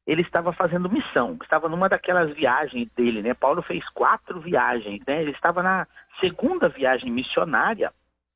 ele estava fazendo missão, estava numa daquelas viagens dele, né? Paulo fez 4 viagens, né? Ele estava na segunda viagem missionária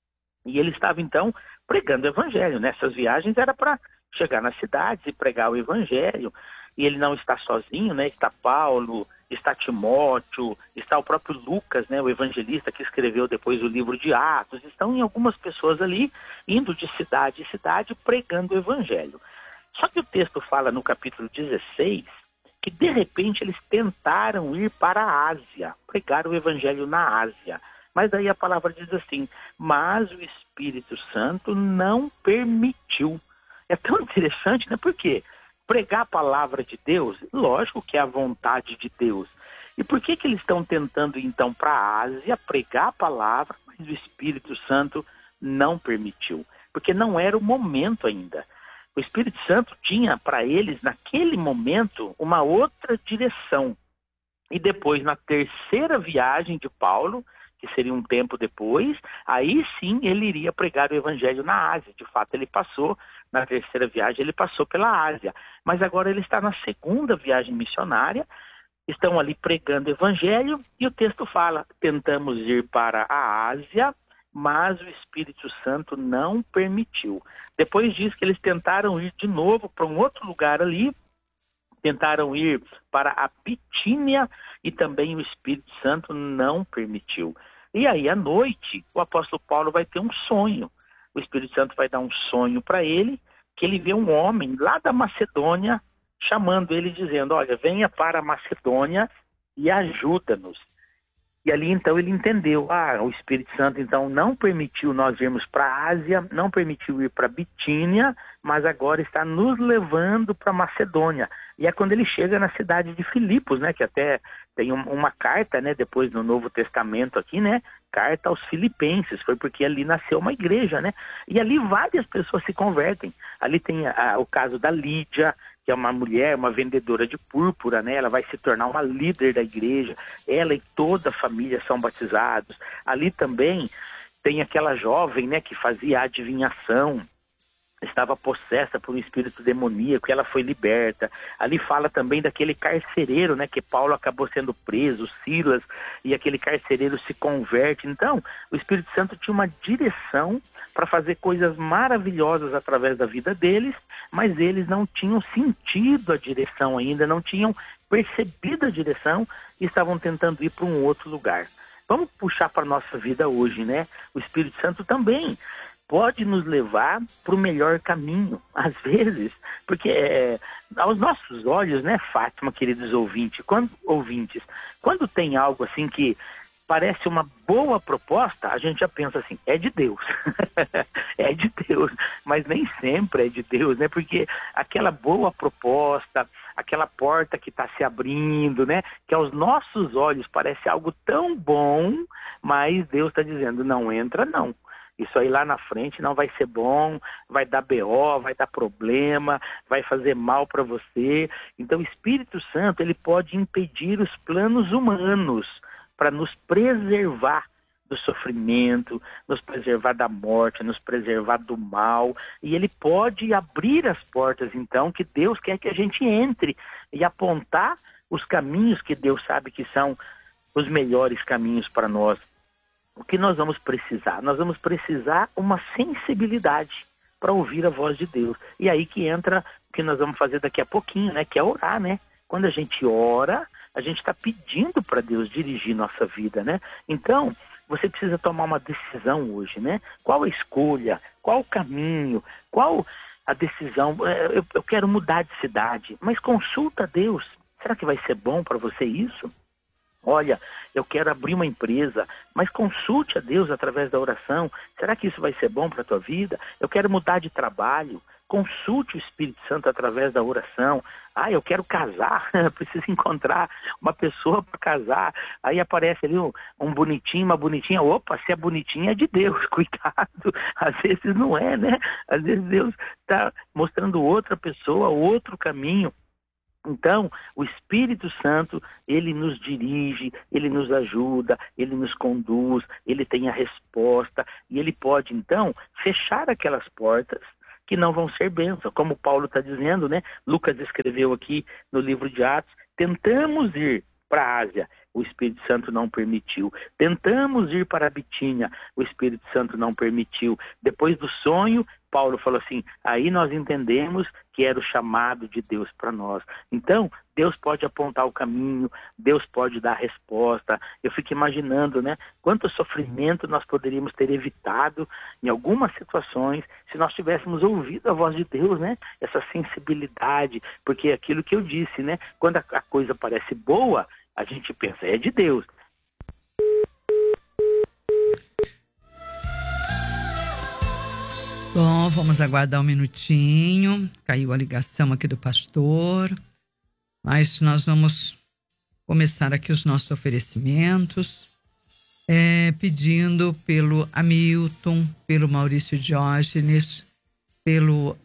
e ele estava, então, pregando o evangelho. Nessas viagens era para chegar nas cidades e pregar o evangelho. E ele não está sozinho, né? Está Paulo, está Timóteo, está o próprio Lucas, né? O evangelista que escreveu depois o livro de Atos. Estão em algumas pessoas ali, indo de cidade em cidade, pregando o evangelho. Só que o texto fala no capítulo 16 que de repente eles tentaram ir para a Ásia, pregar o evangelho na Ásia. Mas daí a palavra diz assim, mas o Espírito Santo não permitiu. É tão interessante, né? Por quê? Pregar a palavra de Deus, lógico que é a vontade de Deus. E por que eles estão tentando então para a Ásia pregar a palavra, mas o Espírito Santo não permitiu? Porque não era o momento ainda. O Espírito Santo tinha para eles, naquele momento, uma outra direção. E depois, na terceira viagem de Paulo, que seria um tempo depois, aí sim ele iria pregar o evangelho na Ásia. De fato, ele passou, na terceira viagem, ele passou pela Ásia. Mas agora ele está na segunda viagem missionária, estão ali pregando o evangelho, e o texto fala, tentamos ir para a Ásia, mas o Espírito Santo não permitiu. Depois diz que eles tentaram ir de novo para um outro lugar ali, tentaram ir para a Bitínia e também o Espírito Santo não permitiu. E aí, à noite, o apóstolo Paulo vai ter um sonho. O Espírito Santo vai dar um sonho para ele, que ele vê um homem lá da Macedônia chamando ele, dizendo, olha, venha para a Macedônia e ajuda-nos. E ali, então, ele entendeu, o Espírito Santo, então, não permitiu nós irmos para a Ásia, não permitiu ir para a Bitínia, mas agora está nos levando para a Macedônia. E é quando ele chega na cidade de Filipos, né, que até tem uma carta, né, depois no Novo Testamento aqui, né, carta aos Filipenses, foi porque ali nasceu uma igreja, né, e ali várias pessoas se convertem. Ali tem o caso da Lídia, que é uma mulher, uma vendedora de púrpura, né? Ela vai se tornar uma líder da igreja, ela e toda a família são batizados. Ali também tem aquela jovem, né, que fazia adivinhação, estava possessa por um espírito demoníaco, ela foi liberta. Ali fala também daquele carcereiro, né, que Paulo acabou sendo preso, Silas, e aquele carcereiro se converte. Então, o Espírito Santo tinha uma direção para fazer coisas maravilhosas através da vida deles, mas eles não tinham sentido a direção ainda, não tinham percebido a direção e estavam tentando ir para um outro lugar. Vamos puxar para a nossa vida hoje, né? O Espírito Santo também pode nos levar para o melhor caminho, às vezes, porque aos nossos olhos, né, Fátima, queridos ouvintes, quando tem algo assim que parece uma boa proposta, a gente já pensa assim, é de Deus, é de Deus, mas nem sempre é de Deus, né, porque aquela boa proposta, aquela porta que está se abrindo, né, que aos nossos olhos parece algo tão bom, mas Deus está dizendo, não entra não. Isso aí lá na frente não vai ser bom, vai dar BO, vai dar problema, vai fazer mal para você. Então o Espírito Santo, ele pode impedir os planos humanos para nos preservar do sofrimento, nos preservar da morte, nos preservar do mal. E ele pode abrir as portas, então, que Deus quer que a gente entre e apontar os caminhos que Deus sabe que são os melhores caminhos para nós. O que nós vamos precisar? Nós vamos precisar uma sensibilidade para ouvir a voz de Deus. E aí que entra o que nós vamos fazer daqui a pouquinho, né? Que é orar, né? Quando a gente ora, a gente está pedindo para Deus dirigir nossa vida, né? Então, você precisa tomar uma decisão hoje, né? Qual a escolha? Qual o caminho? Qual a decisão? Eu quero mudar de cidade, mas consulta a Deus. Será que vai ser bom para você isso? Olha, eu quero abrir uma empresa, mas consulte a Deus através da oração. Será que isso vai ser bom para a tua vida? Eu quero mudar de trabalho. Consulte o Espírito Santo através da oração. Eu quero casar, preciso encontrar uma pessoa para casar. Aí aparece ali um bonitinho, uma bonitinha. Opa, se é bonitinha é de Deus, cuidado. Às vezes não é, né? Às vezes Deus está mostrando outra pessoa, outro caminho. Então, o Espírito Santo, ele nos dirige, ele nos ajuda, ele nos conduz, ele tem a resposta e ele pode, então, fechar aquelas portas que não vão ser bênção. Como Paulo está dizendo, né? Lucas escreveu aqui no livro de Atos, tentamos ir para a Ásia, o Espírito Santo não permitiu. Tentamos ir para a Bitínia, o Espírito Santo não permitiu. Depois do sonho, Paulo falou assim, aí nós entendemos que era o chamado de Deus para nós. Então, Deus pode apontar o caminho, Deus pode dar a resposta. Eu fico imaginando, né, quanto sofrimento nós poderíamos ter evitado em algumas situações se nós tivéssemos ouvido a voz de Deus, né? Essa sensibilidade, porque é aquilo que eu disse, né? Quando a coisa parece boa, a gente pensa, é de Deus. Bom, vamos aguardar um minutinho. Caiu a ligação aqui do pastor. Mas nós vamos começar aqui os nossos oferecimentos. Pedindo pelo Hamilton, pelo Maurício Diógenes, pelo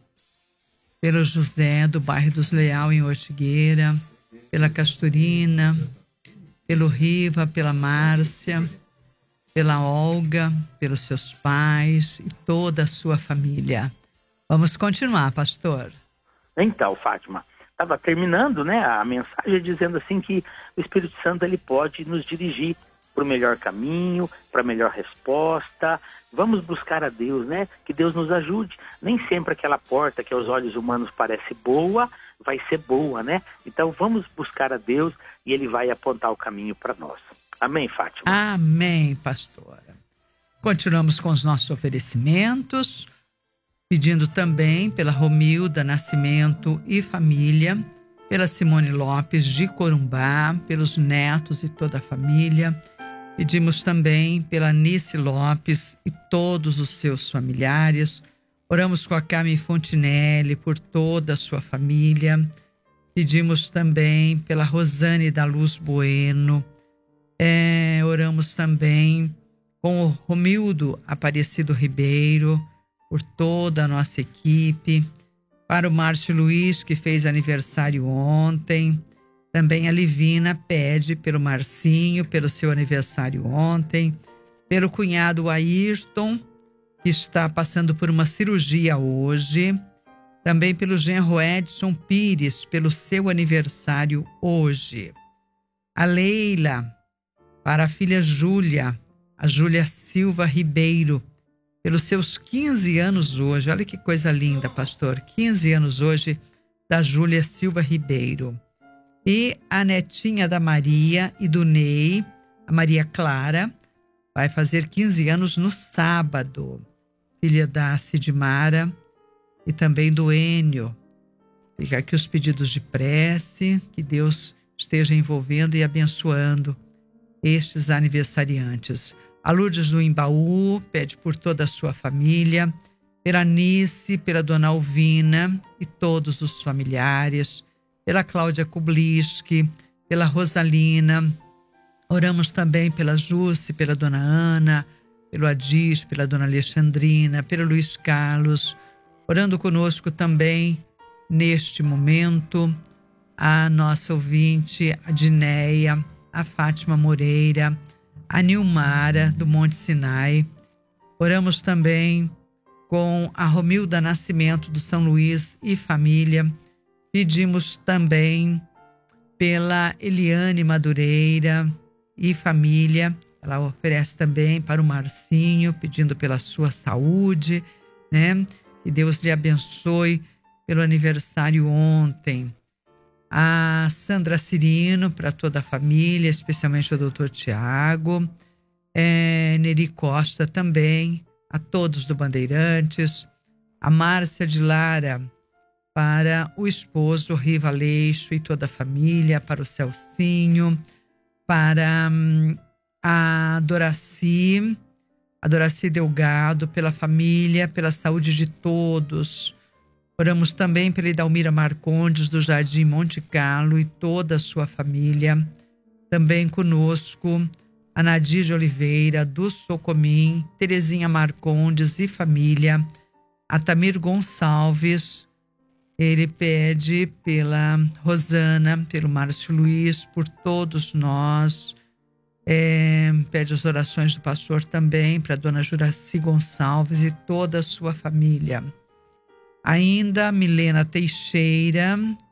José do bairro dos Leal em Ortigueira, pela Castorina, pelo Riva, pela Márcia, pela Olga, pelos seus pais e toda a sua família. Vamos continuar, pastor. Então, Fátima, estava terminando, né, a mensagem dizendo assim que o Espírito Santo ele pode nos dirigir para o melhor caminho, para a melhor resposta. Vamos buscar a Deus, né? Que Deus nos ajude. Nem sempre aquela porta que aos olhos humanos parece boa, vai ser boa, né? Então vamos buscar a Deus e Ele vai apontar o caminho para nós. Amém, Fátima? Amém, pastora. Continuamos com os nossos oferecimentos, pedindo também pela Romilda Nascimento e família, pela Simone Lopes de Corumbá, pelos netos e toda a família. Pedimos também pela Nice Lopes e todos os seus familiares. Oramos com a Carmen Fontinelli por toda a sua família. Pedimos também pela Rosane da Luz Bueno. Oramos também com o Romildo Aparecido Ribeiro, por toda a nossa equipe. Para o Márcio Luiz, que fez aniversário ontem. Também a Livina pede pelo Marcinho, pelo seu aniversário ontem. Pelo cunhado Ayrton, que está passando por uma cirurgia hoje. Também pelo genro Edson Pires, pelo seu aniversário hoje. A Leila, para a filha Júlia, a Júlia Silva Ribeiro, pelos seus 15 anos hoje. Olha que coisa linda, pastor. 15 anos hoje da Júlia Silva Ribeiro. E a netinha da Maria e do Ney, a Maria Clara, vai fazer 15 anos no sábado. Filha da Cidmara e também do Enio. Fica aqui os pedidos de prece, que Deus esteja envolvendo e abençoando estes aniversariantes. A Lourdes do Embaú pede por toda a sua família, pela Nice, pela Dona Alvina e todos os familiares, pela Cláudia Kubliski, pela Rosalina. Oramos também pela Jússi, pela Dona Ana, pelo Adis, pela Dona Alexandrina, pelo Luiz Carlos. Orando conosco também, neste momento, a nossa ouvinte, a Dineia, a Fátima Moreira, a Nilmara, do Monte Sinai. Oramos também com a Romilda Nascimento, do São Luís e família. Pedimos também pela Eliane Madureira e família. Ela oferece também para o Marcinho, pedindo pela sua saúde, né? Que Deus lhe abençoe pelo aniversário ontem. A Sandra Cirino, para toda a família, especialmente o Dr. Tiago. Neri Costa também, a todos do Bandeirantes. A Márcia de Lara, para o esposo Riva Leixo e toda a família, para o Celcinho, para a Doraci Delgado, pela família, pela saúde de todos. Oramos também pela Idalmira Marcondes, do Jardim Monte Carlo e toda a sua família. Também conosco a Nadir de Oliveira, do Socomim, Terezinha Marcondes e família. A Tamir Gonçalves, ele pede pela Rosana, pelo Márcio Luiz, por todos nós. Pede as orações do pastor também para a Dona Juraci Gonçalves e toda a sua família. Ainda Milena Teixeira,